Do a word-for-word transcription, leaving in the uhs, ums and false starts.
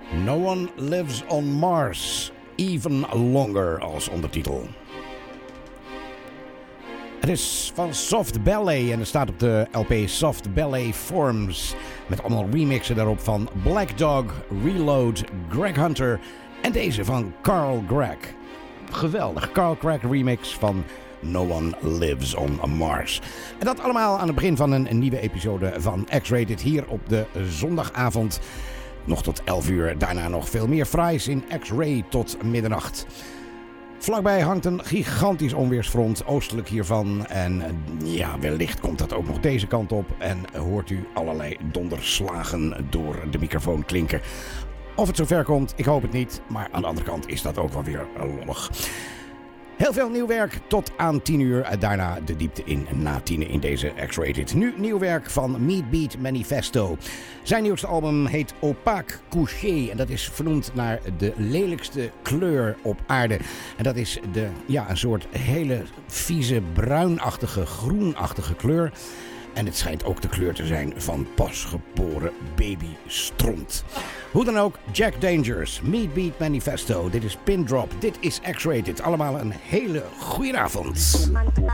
No One Lives on Mars, Even Longer als ondertitel. Het is van Soft Ballet en het staat op de L P Soft Ballet Forms. Met allemaal remixen daarop van Black Dog, Reload, Greg Hunter en deze van Carl Gregg. Geweldig, Carl Gregg remix van No One Lives on Mars. En dat allemaal aan het begin van een, een nieuwe episode van X-Rated hier op de zondagavond. Nog tot elf uur, daarna nog veel meer fraais in X-Ray tot middernacht. Vlakbij hangt een gigantisch onweersfront, oostelijk hiervan. En ja, wellicht komt dat ook nog deze kant op. En hoort u allerlei donderslagen door de microfoon klinken. Of het zover komt, ik hoop het niet. Maar aan de andere kant is dat ook wel weer lollig. Heel veel nieuw werk tot aan tien uur. Daarna de diepte in na tien in deze X-Rated. Nu nieuw werk van Meat Beat Manifesto. Zijn nieuwste album heet Opaque Couché. En dat is vernoemd naar de lelijkste kleur op aarde. En dat is de, ja, een soort hele vieze bruinachtige, groenachtige kleur. En het schijnt ook de kleur te zijn van pasgeboren babystront. Hoe dan ook, Jack Dangers, Meat Beat Manifesto. Dit is Pin Drop, dit is X-Rated. Allemaal een hele goeie avond.